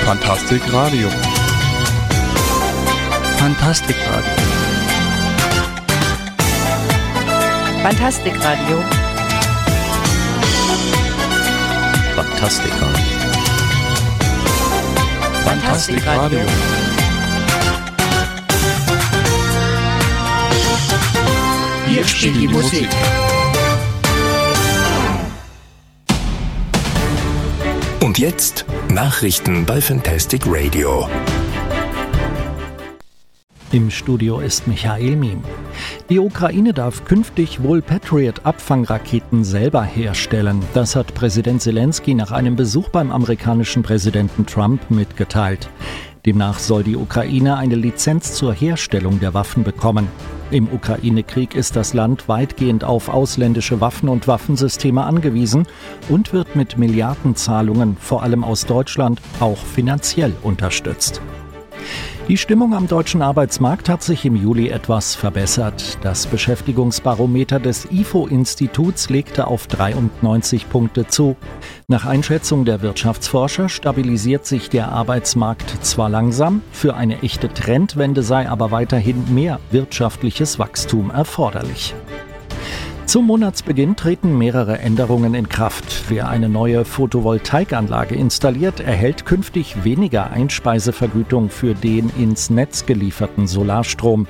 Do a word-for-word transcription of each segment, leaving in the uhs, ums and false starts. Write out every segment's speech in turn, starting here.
Fantastik Radio. Fantastik Radio. Fantastik Radio. Fantastik Radio. Fantastik Radio. Hier spielt die Musik. Und jetzt Nachrichten bei Fantastic Radio. Im Studio ist Michael Miem. Die Ukraine darf künftig wohl Patriot-Abfangraketen selber herstellen. Das hat Präsident Zelensky nach einem Besuch beim amerikanischen Präsidenten Trump mitgeteilt. Demnach soll die Ukraine eine Lizenz zur Herstellung der Waffen bekommen. Im Ukraine-Krieg ist das Land weitgehend auf ausländische Waffen und Waffensysteme angewiesen und wird mit Milliardenzahlungen, vor allem aus Deutschland, auch finanziell unterstützt. Die Stimmung am deutschen Arbeitsmarkt hat sich im Juli etwas verbessert. Das Beschäftigungsbarometer des I F O-Instituts legte auf dreiundneunzig Punkte zu. Nach Einschätzung der Wirtschaftsforscher stabilisiert sich der Arbeitsmarkt zwar langsam, für eine echte Trendwende sei aber weiterhin mehr wirtschaftliches Wachstum erforderlich. Zum Monatsbeginn treten mehrere Änderungen in Kraft. Wer eine neue Photovoltaikanlage installiert, erhält künftig weniger Einspeisevergütung für den ins Netz gelieferten Solarstrom.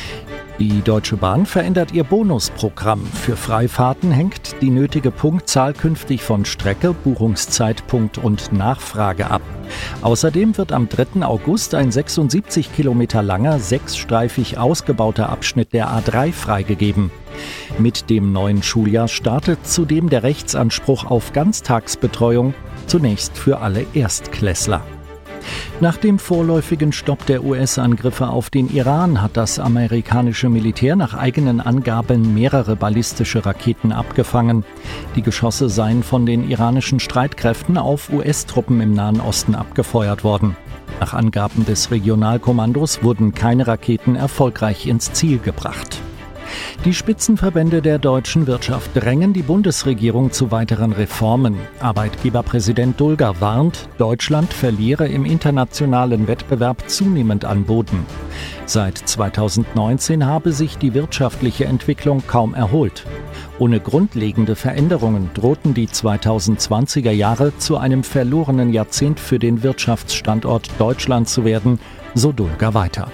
Die Deutsche Bahn verändert ihr Bonusprogramm. Für Freifahrten hängt die nötige Punktzahl künftig von Strecke, Buchungszeitpunkt und Nachfrage ab. Außerdem wird am dritten August ein sechsundsiebzig Kilometer langer, sechsstreifig ausgebauter Abschnitt der A drei freigegeben. Mit dem neuen Schuljahr startet zudem der Rechtsanspruch auf Ganztagsbetreuung, zunächst für alle Erstklässler. Nach dem vorläufigen Stopp der U S-Angriffe auf den Iran hat das amerikanische Militär nach eigenen Angaben mehrere ballistische Raketen abgefangen. Die Geschosse seien von den iranischen Streitkräften auf U S-Truppen im Nahen Osten abgefeuert worden. Nach Angaben des Regionalkommandos wurden keine Raketen erfolgreich ins Ziel gebracht. Die Spitzenverbände der deutschen Wirtschaft drängen die Bundesregierung zu weiteren Reformen. Arbeitgeberpräsident Dulger warnt, Deutschland verliere im internationalen Wettbewerb zunehmend an Boden. Seit zweitausendneunzehn habe sich die wirtschaftliche Entwicklung kaum erholt. Ohne grundlegende Veränderungen drohten die zweitausendzwanziger Jahre zu einem verlorenen Jahrzehnt für den Wirtschaftsstandort Deutschland zu werden, so Dulger weiter.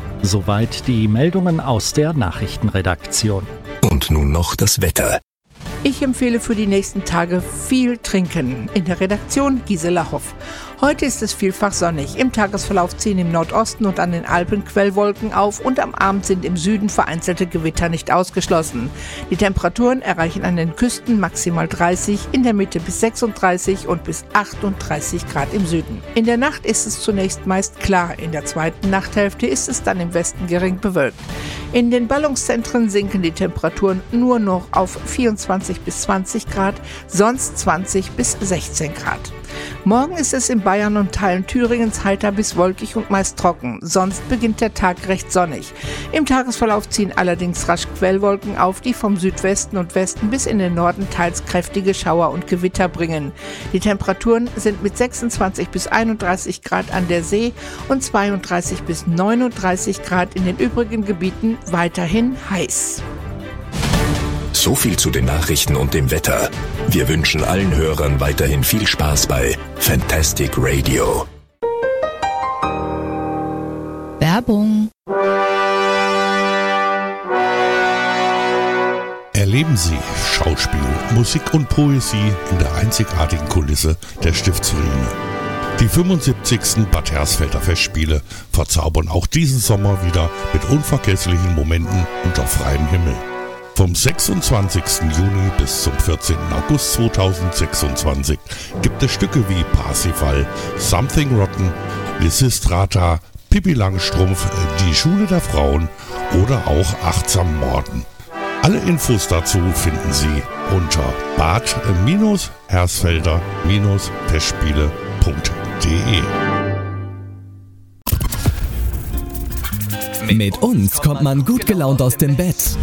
Soweit die Meldungen aus der Nachrichtenredaktion. Und nun noch das Wetter. Ich empfehle für die nächsten Tage viel trinken. In der Redaktion Gisela Hoff. Heute ist es vielfach sonnig. Im Tagesverlauf ziehen im Nordosten und an den Alpen Quellwolken auf und am Abend sind im Süden vereinzelte Gewitter nicht ausgeschlossen. Die Temperaturen erreichen an den Küsten maximal dreißig, in der Mitte bis sechsunddreißig und bis achtunddreißig Grad im Süden. In der Nacht ist es zunächst meist klar, in der zweiten Nachthälfte ist es dann im Westen gering bewölkt. In den Ballungszentren sinken die Temperaturen nur noch auf vierundzwanzig bis zwanzig Grad, sonst zwanzig bis sechzehn Grad. Morgen ist es in Bayern und Teilen Thüringens heiter bis wolkig und meist trocken. Sonst beginnt der Tag recht sonnig. Im Tagesverlauf ziehen allerdings rasch Quellwolken auf, die vom Südwesten und Westen bis in den Norden teils kräftige Schauer und Gewitter bringen. Die Temperaturen sind mit sechsundzwanzig bis einunddreißig Grad an der See und zweiunddreißig bis neununddreißig Grad in den übrigen Gebieten weiterhin heiß. So viel zu den Nachrichten und dem Wetter. Wir wünschen allen Hörern weiterhin viel Spaß bei Fantastic Radio. Werbung. Erleben Sie Schauspiel, Musik und Poesie in der einzigartigen Kulisse der Stiftsruine. Die fünfundsiebzigsten Bad Hersfelder Festspiele verzaubern auch diesen Sommer wieder mit unvergesslichen Momenten unter freiem Himmel. Vom sechsundzwanzigsten Juni bis zum vierzehnten August zweitausendsechsundzwanzig gibt es Stücke wie Parsifal, Something Rotten, Lysistrata, Pippi Langstrumpf, Die Schule der Frauen oder auch Achtsam Morden. Alle Infos dazu finden Sie unter bad hersfelder festspiele punkt de. Mit uns kommt man gut gelaunt aus dem Bett.